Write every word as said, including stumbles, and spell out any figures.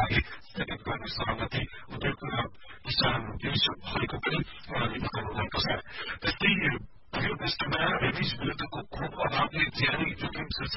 लागि स्थगित गर्ने सहमति उद्योग किसान भएको पनि उहाँले बताउनु भएको छ। त्यस्तै यो व्यस्तमा रेबिज विरुद्धको खोप अभावले ज्यानै जोखिम शीर्षक